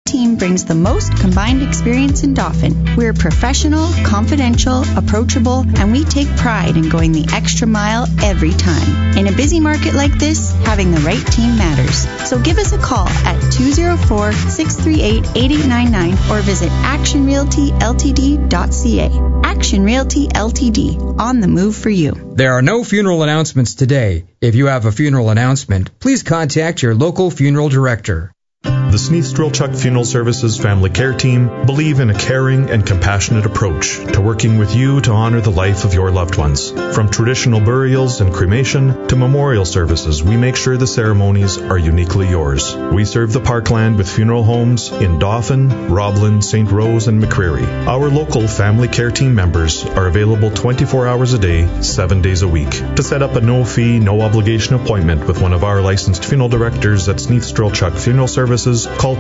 team brings the most combined experience in Dauphin. We're professional, confidential, approachable, and we take pride in going the extra mile every time. In a busy market like this, having the right team matters. So give us a call at 204-638-8899 or visit actionrealtyltd.ca. Action Realty Ltd. On the move for you. There are no funeral announcements today. If you have a funeral announcement, please contact your local funeral director. The Sneath Strelchuk Funeral Services Family Care Team believe in a caring and compassionate approach to working with you to honor the life of your loved ones. From traditional burials and cremation to memorial services, we make sure the ceremonies are uniquely yours. We serve the Parkland with funeral homes in Dauphin, Roblin, St. Rose, and McCreary. Our local family care team members are available 24 hours a day, 7 days a week. To set up a no-fee, no-obligation appointment with one of our licensed funeral directors at Sneath Strelchuk Funeral Services, call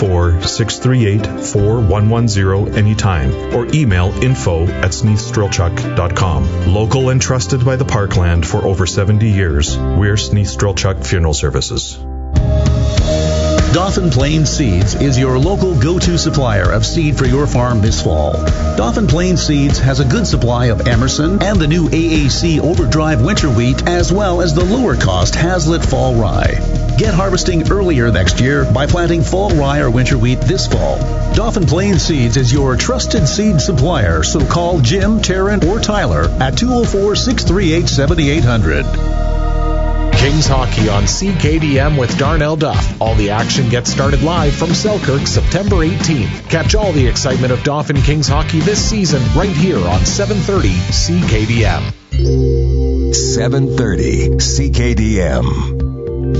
204-638-4110 anytime or email info@sneathstrelchuk.com. Local and trusted by the Parkland for over 70 years, we're Sneath Strelchuk Funeral Services. Dauphin Plains Seeds is your local go-to supplier of seed for your farm this fall. Dauphin Plains Seeds has a good supply of Emerson and the new AAC Overdrive winter wheat, as well as the lower-cost Hazlitt fall rye. Get harvesting earlier next year by planting fall rye or winter wheat this fall. Dauphin Plains Seeds is your trusted seed supplier, so call Jim, Taryn, or Tyler at 204-638-7800. Kings Hockey on CKDM with Darnell Duff. All the action gets started live from Selkirk September 18th. Catch all the excitement of Dauphin Kings Hockey this season right here on 730 CKDM. 730 CKDM.